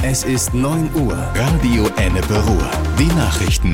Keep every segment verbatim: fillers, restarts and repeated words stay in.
Es ist neun Uhr. Radio Ennepe Ruhr. Die Nachrichten.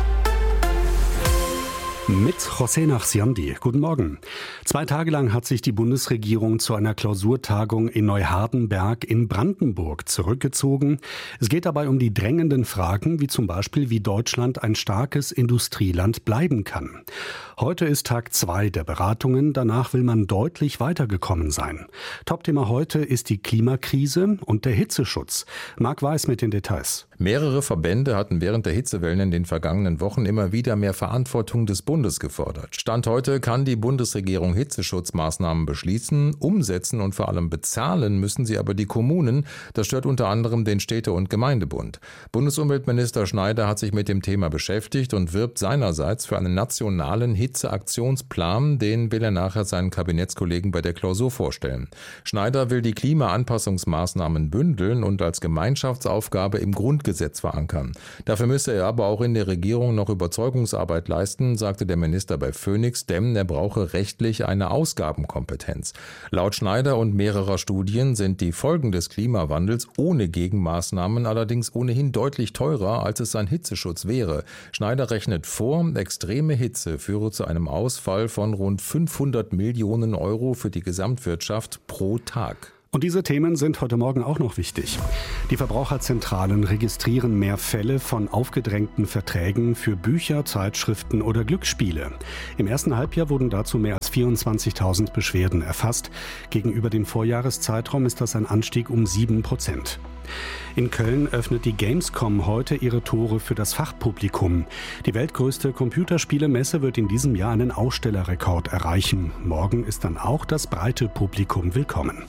Mit José Nachsiandi. Guten Morgen. Zwei Tage lang hat sich die Bundesregierung zu einer Klausurtagung in Neuhardenberg in Brandenburg zurückgezogen. Es geht dabei um die drängenden Fragen, wie zum Beispiel, wie Deutschland ein starkes Industrieland bleiben kann. Heute ist Tag zwei der Beratungen. Danach will man deutlich weitergekommen sein. Topthema heute ist die Klimakrise und der Hitzeschutz. Marc Weiß mit den Details. Mehrere Verbände hatten während der Hitzewellen in den vergangenen Wochen immer wieder mehr Verantwortung des Bundes gefordert. Stand heute kann die Bundesregierung Hitzeschutzmaßnahmen beschließen, umsetzen und vor allem bezahlen müssen sie aber die Kommunen. Das stört unter anderem den Städte- und Gemeindebund. Bundesumweltminister Schneider hat sich mit dem Thema beschäftigt und wirbt seinerseits für einen nationalen Hitzeaktionsplan. Den will er nachher seinen Kabinettskollegen bei der Klausur vorstellen. Schneider will die Klimaanpassungsmaßnahmen bündeln und als Gemeinschaftsaufgabe im Grundgesetz Gesetz verankern. Dafür müsse er aber auch in der Regierung noch Überzeugungsarbeit leisten, sagte der Minister bei Phoenix, denn er brauche rechtlich eine Ausgabenkompetenz. Laut Schneider und mehrerer Studien sind die Folgen des Klimawandels ohne Gegenmaßnahmen allerdings ohnehin deutlich teurer, als es sein Hitzeschutz wäre. Schneider rechnet vor, extreme Hitze führe zu einem Ausfall von rund fünfhundert Millionen Euro für die Gesamtwirtschaft pro Tag. Und diese Themen sind heute Morgen auch noch wichtig. Die Verbraucherzentralen registrieren mehr Fälle von aufgedrängten Verträgen für Bücher, Zeitschriften oder Glücksspiele. Im ersten Halbjahr wurden dazu mehr als vierundzwanzigtausend Beschwerden erfasst. Gegenüber dem Vorjahreszeitraum ist das ein Anstieg um sieben Prozent. In Köln öffnet die Gamescom heute ihre Tore für das Fachpublikum. Die weltgrößte Computerspielemesse wird in diesem Jahr einen Ausstellerrekord erreichen. Morgen ist dann auch das breite Publikum willkommen.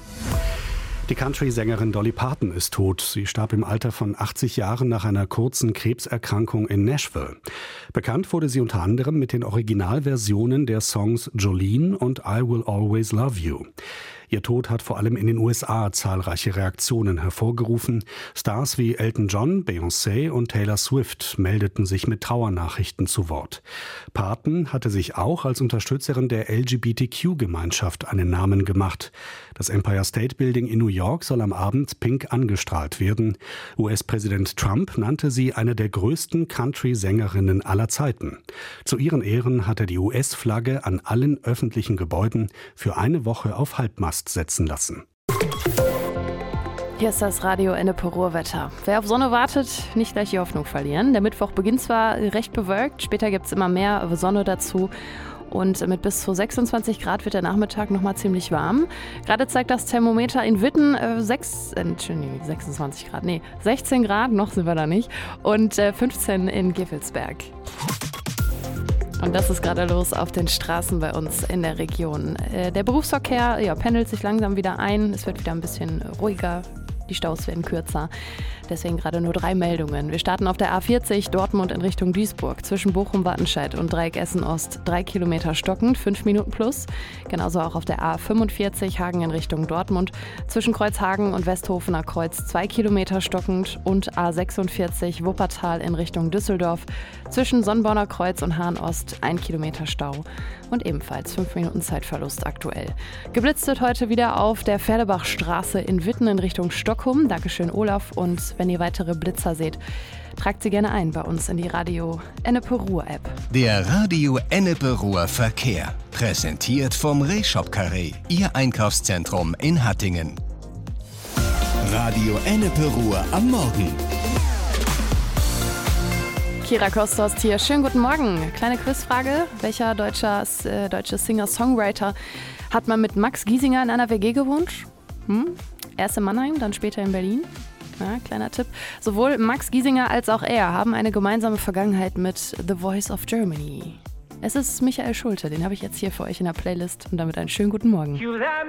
Die Country-Sängerin Dolly Parton ist tot. Sie starb im Alter von achtzig Jahren nach einer kurzen Krebserkrankung in Nashville. Bekannt wurde sie unter anderem mit den Originalversionen der Songs Jolene und I Will Always Love You. Ihr Tod hat vor allem in den U S A zahlreiche Reaktionen hervorgerufen. Stars wie Elton John, Beyoncé und Taylor Swift meldeten sich mit Trauernachrichten zu Wort. Parton hatte sich auch als Unterstützerin der L G B T Q-Gemeinschaft einen Namen gemacht. Das Empire State Building in New York soll am Abend pink angestrahlt werden. U S-Präsident Trump nannte sie eine der größten Country-Sängerinnen aller Zeiten. Zu ihren Ehren hat er die U S-Flagge an allen öffentlichen Gebäuden für eine Woche auf Halbmast setzen lassen. Hier ist das Radio Ennepe Ruhr-Wetter. Wer auf Sonne wartet, nicht gleich die Hoffnung verlieren. Der Mittwoch beginnt zwar recht bewölkt, später gibt es immer mehr Sonne dazu. Und mit bis zu sechsundzwanzig Grad wird der Nachmittag nochmal ziemlich warm. Gerade zeigt das Thermometer in Witten äh, sechs, äh, sechsundzwanzig Grad, nee, sechzehn Grad, noch sind wir da nicht, und äh, fünfzehn in Gevelsberg. Und das ist gerade los auf den Straßen bei uns in der Region. Äh, der Berufsverkehr ja, pendelt sich langsam wieder ein. Es wird wieder ein bisschen ruhiger. Die Staus werden kürzer. Deswegen gerade nur drei Meldungen. Wir starten auf der A vierzig Dortmund in Richtung Duisburg. Zwischen Bochum-Wattenscheid und Dreieck Essen-Ost drei Kilometer stockend, fünf Minuten plus. Genauso auch auf der A fünfundvierzig Hagen in Richtung Dortmund. Zwischen Kreuzhagen und Westhofener Kreuz zwei Kilometer stockend. Und A sechsundvierzig Wuppertal in Richtung Düsseldorf. Zwischen Sonnborner Kreuz und Hahn-Ost ein Kilometer Stau. Und ebenfalls fünf Minuten Zeitverlust aktuell. Geblitzt wird heute wieder auf der Pferdebachstraße in Witten in Richtung Stockholm. Dankeschön, Olaf. Und wenn ihr weitere Blitzer seht, tragt sie gerne ein bei uns in die Radio Ennepe Ruhr App. Der Radio Ennepe Ruhr Verkehr. Präsentiert vom Rehshop Carré, Ihr Einkaufszentrum in Hattingen. Radio Ennepe Ruhr am Morgen. Kira Kosthorst hier. Schönen guten Morgen. Kleine Quizfrage. Welcher deutscher, äh, deutsche Singer-Songwriter hat man mit Max Giesinger in einer W G gewohnt? Hm? Erst in Mannheim, dann später in Berlin. Ja, kleiner Tipp. Sowohl Max Giesinger als auch er haben eine gemeinsame Vergangenheit mit The Voice of Germany. Es ist Michael Schulte, den habe ich jetzt hier für euch in der Playlist und damit einen schönen guten Morgen.